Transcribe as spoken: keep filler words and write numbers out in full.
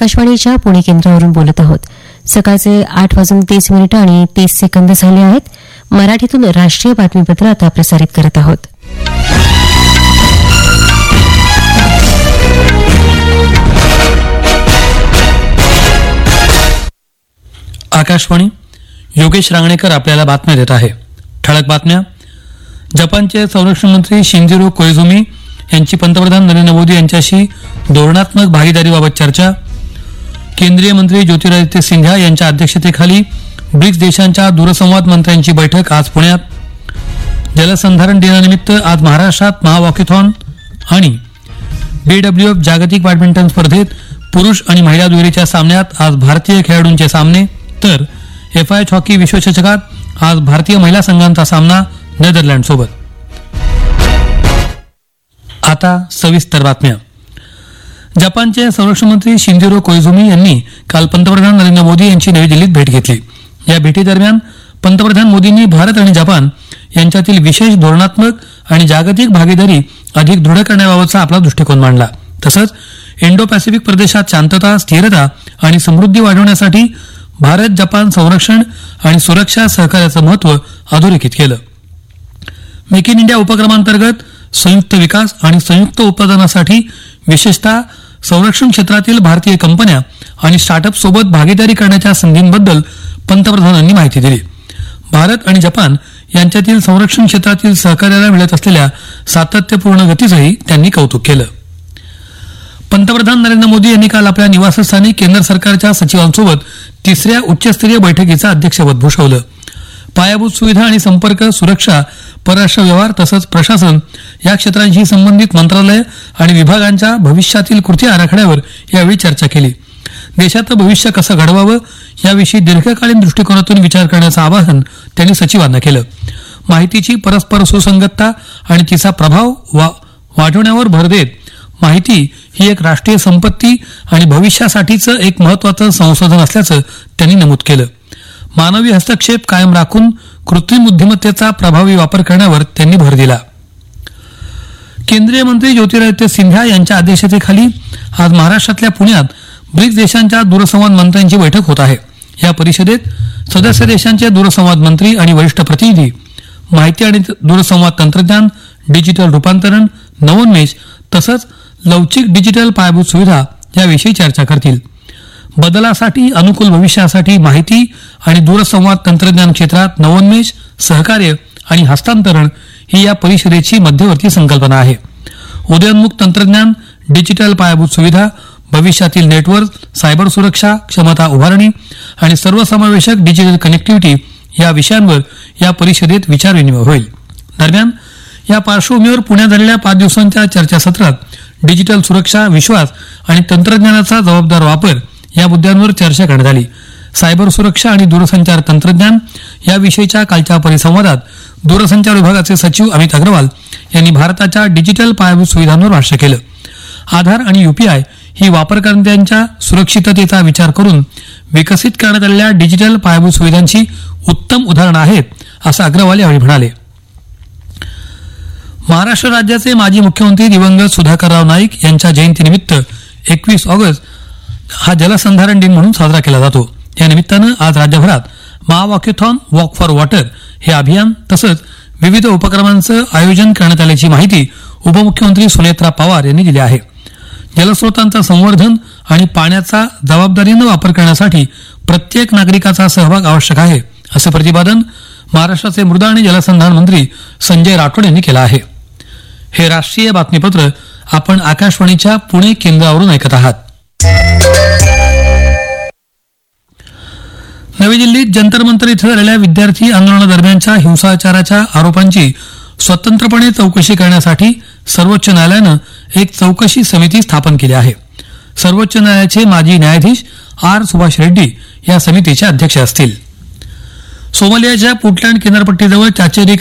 आकाशवाणीच्या पुणे केंद्रावरून बोलत आहोत. सकाळचे आठ वाजून तीस मिनिटं आणि तीस सेकंद झाले आहेत. मराठीतून राष्ट्रीय बातमीपत्र आता प्रसारित करत आहोत. आकाशवाणी. योगेश रांगणेकर आपल्याला बातम्या देत आहे. ठळक बातम्या. जपानचे संरक्षण मंत्री शिंजिरो कोइझुमी यांची पंतप्रधान नरेंद्र मोदी यांच्याशी धोरणात्मक भागीदारीबाबत चर्चा. केंद्रीय मंत्री ज्योतिरादित्य सिंधिया यांच्या अध्यक्षतेखाली ब्रिक्स देशांच्या दूरसंवाद मंत्र्यांची बैठक आज पुण्यात. जलसंधारण दिनानिमित्त आज महाराष्ट्रात महावॉकेथॉन आणि बीडब्ल्यूएफ जागतिक बॅडमिंटन स्पर्धेत पुरुष आणि महिला दुहेरीच्या सामन्यात आज भारतीय खेळाडूंचे सामने. तर एफआयएच हॉकी विश्वचषकात आज भारतीय महिला संघांचा सामना नेदरलँडसोबत. आता सविस्तर बातम्या. जपानचे संरक्षण मंत्री शिंजिरो कोइझुमी यांनी काल पंतप्रधान नरेंद्र मोदी यांची नवी दिल्लीत भेट घेतली. या भेटीदरम्यान पंतप्रधान मोदींनी भारत आणि जपान यांच्यातील विशेष धोरणात्मक आणि जागतिक भागीदारी अधिक दृढ करण्याबाबतचा आपला दृष्टिकोन मांडला. तसंच इंडो पॅसिफिक प्रदेशात शांतता, स्थिरता आणि समृद्धी वाढवण्यासाठी भारत जपान संरक्षण आणि सुरक्षा सहकार्याचं महत्त्व अधोरेखित केलं. मेक इन इंडिया उपक्रमांतर्गत संयुक्त विकास आणि संयुक्त उत्पादनासाठी विशेषतः संरक्षण क्षेत्रातील भारतीय कंपन्या आणि स्टार्टअप सोबत भागीदारी करण्याच्या संधींबद्दल पंतप्रधानांनी माहिती दिली. भारत आणि जपान यांच्यातील संरक्षण क्षेत्रातील सहकार्याला मिळत असलेल्या सातत्यपूर्ण गतीचंही त्यांनी कौतुक केलं. पंतप्रधान नरेंद्र मोदी यांनी काल आपल्या निवासस्थानी केंद्र सरकारच्या सचिवांसोबत तिसऱ्या उच्चस्तरीय बैठकीचं अध्यक्षपद भूषवलं. पायाभूत सुविधा आणि संपर्क, सुरक्षा, परराष्ट्र व्यवहार तसंच प्रशासन या क्षेत्रांशी संबंधित मंत्रालय आणि विभागांच्या भविष्यातील कृती आराखड्यावर यावेळी चर्चा केली. देशाचं भविष्य कसं घडवावं याविषयी दीर्घकालीन दृष्टिकोनातून विचार करण्याचं आवाहन त्यांनी सचिवांना केलं. माहितीची परस्पर सुसंगतता आणि तिचा प्रभाव वा वाढवण्यावर भर देत माहिती ही एक राष्ट्रीय संपत्ती आणि भविष्यासाठीचं एक महत्त्वाचं संशोधन असल्याचं त्यांनी नमूद केलं. मानवी हस्तक्षेप कायम राखून कृत्रिम बुद्धिमत्तेचा प्रभावी वापर करण्यावर त्यांनी भर दिला. केंद्रीय मंत्री ज्योतिरादित्य सिंधिया यांच्या अध्यक्षतेखाली आज महाराष्ट्रातल्या पुण्यात ब्रिक्स देशांच्या दूरसंवाद मंत्र्यांची बैठक होत आहे. या परिषदेत सदस्य देशांचे दूरसंवाद मंत्री आणि वरिष्ठ प्रतिनिधी माहिती आणि दूरसंवाद तंत्रज्ञान, डिजिटल रूपांतरण, नवोन्मेष तसंच लवचिक डिजिटल पायाभूत सुविधा याविषयी चर्चा करतील. बदलासाठी अनुकूल भविष्यासाठी माहिती आणि दूरसंवाद तंत्रज्ञान क्षेत्रात नवोन्मेष, सहकार्य आणि हस्तांतरण ही या परिषदेची मध्यवर्ती संकल्पना आहे. उदयोन्मुख तंत्रज्ञान, डिजिटल पायाभूत सुविधा, भविष्यातील नेटवर्क, सायबर सुरक्षा, क्षमता उभारणी आणि सर्वसमावेशक डिजिटल कनेक्टिव्हिटी या विषयांवर या परिषदेत विचारविनिमय होईल. दरम्यान या पार्श्वभूमीवर पुण्यात झालेल्या पाच दिवसांच्या चर्चासत्रात डिजिटल सुरक्षा, विश्वास आणि तंत्रज्ञानाचा जबाबदार वापर या मुद्द्यांवर चर्चा करण्यात आली. सायबर सुरक्षा आणि दूरसंचार तंत्रज्ञान याविषयीच्या कालच्या परिसंवादात दूरसंचार विभागाचे सचिव अमित अग्रवाल यांनी भारताच्या डिजिटल पायाभूत सुविधांवर भाष्य केलं. आधार आणि युपीआय ही वापरकर्त्यांच्या सुरक्षिततेचा विचार करून विकसित करण्यात आलेल्या डिजिटल पायाभूत सुविधांची उत्तम उदाहरणं आहेत, असं अग्रवाल यावेळी म्हणाले. महाराष्ट्र राज्याचे माजी मुख्यमंत्री दिवंगत सुधाकरराव नाईक यांच्या जयंतीनिमित्त एकवीस ऑगस्ट हा जलसंधारण दिन म्हणून साजरा केला जातो. या निमित्तानं आज राज्यभरात महावॉकेथॉन, वॉक फॉर वॉटर हे अभियान तसंच विविध उपक्रमांचं आयोजन करण्यात आल्याची माहिती उपमुख्यमंत्री सुनेत्रा पवार यांनी दिली आहे. जलस्रोतांचं संवर्धन आणि पाण्याचा जबाबदारीनं वापर करण्यासाठी प्रत्येक नागरिकाचा सहभाग आवश्यक आहे, असं प्रतिपादन महाराष्ट्राचे मृदा आणि जलसंधारण मंत्री संजय राठोड यांनी केलं आहे. हे राष्ट्रीय बातमीपत्र आपण आकाशवाणीच्या पुणे केंद्रावरून ऐकत आहात. नवी दिल्लीत जंतर मंतर इथं झालेल्या विद्यार्थी आंदोलनादरम्यानच्या हिंसाचाराच्या आरोपांची स्वतंत्रपणे चौकशी करण्यासाठी सर्वोच्च न्यायालयानं एक चौकशी समिती स्थापन केली आहे. सर्वोच्च न्यायालयाचे माजी न्यायाधीश आर सुभाष रेड्डी या समितीचे अध्यक्ष असतील. सोमालियाच्या पुंटलँड किनारपट्टीजवळ चाचेरी